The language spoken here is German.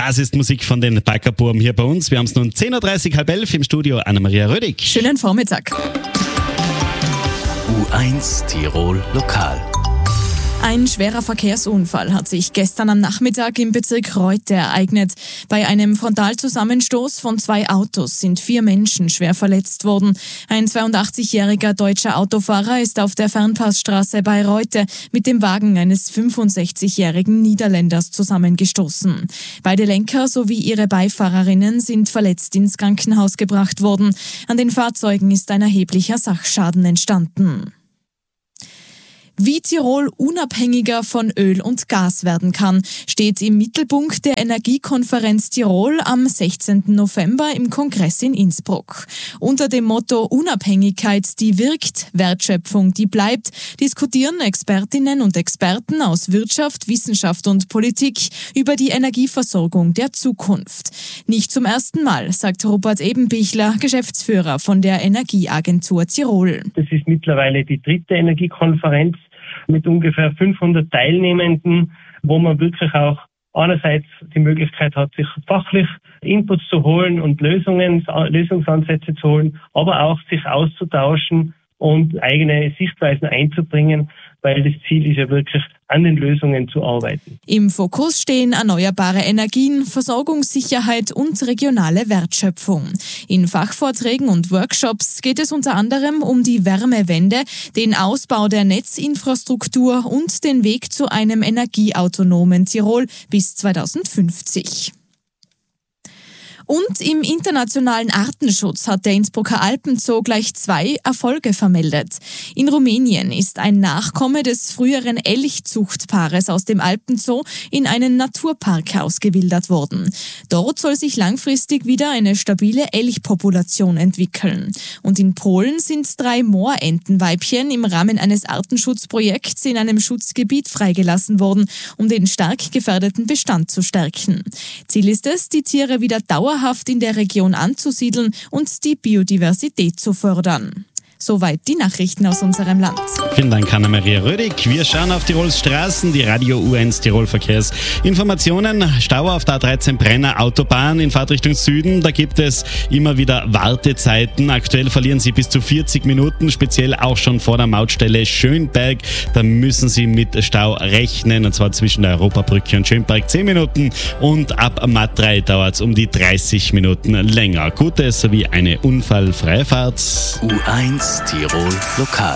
Das ist Musik von den Backerburm hier bei uns. Wir haben es nun 10.30 Uhr, halb 11 im Studio. Anna-Maria Rödig. Schönen Vormittag. U1 Tirol Lokal. Ein schwerer Verkehrsunfall hat sich gestern am Nachmittag im Bezirk Reute ereignet. Bei einem Frontalzusammenstoß von 2 Autos sind 4 Menschen schwer verletzt worden. Ein 82-jähriger deutscher Autofahrer ist auf der Fernpassstraße bei Reute mit dem Wagen eines 65-jährigen Niederländers zusammengestoßen. Beide Lenker sowie ihre Beifahrerinnen sind verletzt ins Krankenhaus gebracht worden. An den Fahrzeugen ist ein erheblicher Sachschaden entstanden. Wie Tirol unabhängiger von Öl und Gas werden kann, steht im Mittelpunkt der Energiekonferenz Tirol am 16. November im Kongress in Innsbruck. Unter dem Motto Unabhängigkeit, die wirkt, Wertschöpfung, die bleibt, diskutieren Expertinnen und Experten aus Wirtschaft, Wissenschaft und Politik über die Energieversorgung der Zukunft. Nicht zum ersten Mal, sagt Rupert Ebenbichler, Geschäftsführer von der Energieagentur Tirol. Das ist mittlerweile die 3. Energiekonferenz mit ungefähr 500 Teilnehmenden, wo man wirklich auch einerseits die Möglichkeit hat, sich fachlich Inputs zu holen und Lösungsansätze zu holen, aber auch sich auszutauschen und eigene Sichtweisen einzubringen, weil das Ziel ist ja wirklich, an den Lösungen zu arbeiten. Im Fokus stehen erneuerbare Energien, Versorgungssicherheit und regionale Wertschöpfung. In Fachvorträgen und Workshops geht es unter anderem um die Wärmewende, den Ausbau der Netzinfrastruktur und den Weg zu einem energieautonomen Tirol bis 2050. Und im internationalen Artenschutz hat der Innsbrucker Alpenzoo gleich 2 Erfolge vermeldet. In Rumänien ist ein Nachkomme des früheren Elchzuchtpaares aus dem Alpenzoo in einen Naturpark ausgewildert worden. Dort soll sich langfristig wieder eine stabile Elchpopulation entwickeln. Und in Polen sind 3 Moorentenweibchen im Rahmen eines Artenschutzprojekts in einem Schutzgebiet freigelassen worden, um den stark gefährdeten Bestand zu stärken. Ziel ist es, die Tiere wieder dauerhaft in der Region anzusiedeln und die Biodiversität zu fördern. Soweit die Nachrichten aus unserem Land. Vielen Dank, Anna-Maria Rödig. Wir schauen auf Tirols Straßen, die Radio U1 Tirol Verkehrsinformationen. Stau auf der A13 Brenner Autobahn in Fahrtrichtung Süden. Da gibt es immer wieder Wartezeiten. Aktuell verlieren Sie bis zu 40 Minuten, speziell auch schon vor der Mautstelle Schönberg. Da müssen Sie mit Stau rechnen, und zwar zwischen der Europabrücke und Schönberg 10 Minuten. Und ab Matrei dauert es um die 30 Minuten länger. Gute sowie eine unfallfreie Fahrt. U1 Tirol Lokal.